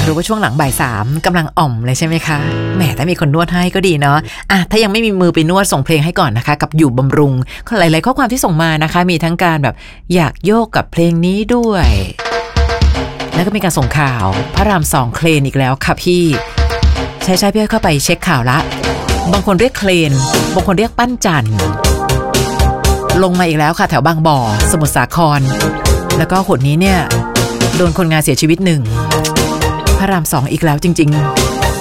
รู้ว่าช่วงหลังบ่าย3กำลังอ่อมเลยใช่ไหมคะแหมถ้ามีคนนวดให้ก็ดีเนาะถ้ายังไม่มีมือไปนวดส่งเพลงให้ก่อนนะคะกับอยู่บำรุงหลายๆข้อความที่ส่งมานะคะมีทั้งการแบบอยากโยกกับเพลงนี้ด้วยแล้วก็มีการส่งข่าวพระราม2เคลนอีกแล้วค่ะพี่ใช่พี่เข้าไปเช็คข่าวละบางคนเรียกเคลนบางคนเรียกปั้นจันลงมาอีกแล้วค่ะแถวบางบ่อสมุทรสาครแล้วก็หนนี้เนี่ยโดนคนงานเสียชีวิต1พระราม2อีกแล้วจริงๆ